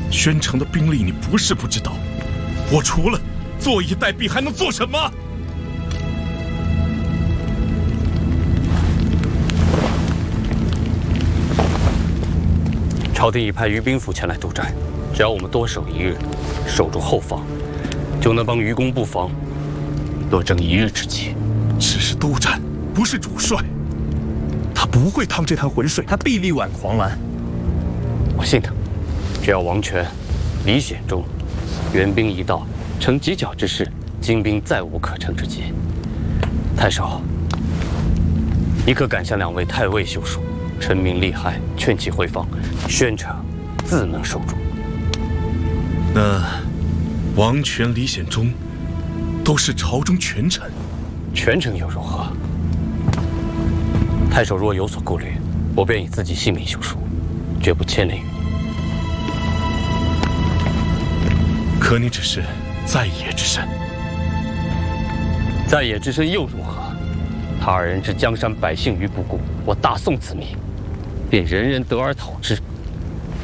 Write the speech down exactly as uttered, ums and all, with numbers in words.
宣城的兵力你不是不知道，我除了坐以待毙还能做什么？ 朝廷已派于兵符前来督战，只要我们多守一日，守住后方，就能帮于公布防多争一日之气。 只是督战，不是主帅， 他不会趟这滩浑水，他必力挽狂澜。 我信他，只要王权、李显忠援兵一到，成犄角之势，金兵再无可乘之机。太守，你可敢向两位太尉休书，臣民利害，劝其回防，宣城自能守住。 那王权、李显忠都是朝中权臣， 权臣又如何？太守若有所顾虑，我便以自己性命休书，绝不牵连于你。 可你只是在野之身， 在野之身又如何？他二人置江山百姓于不顾，我大宋子民便人人得而讨之。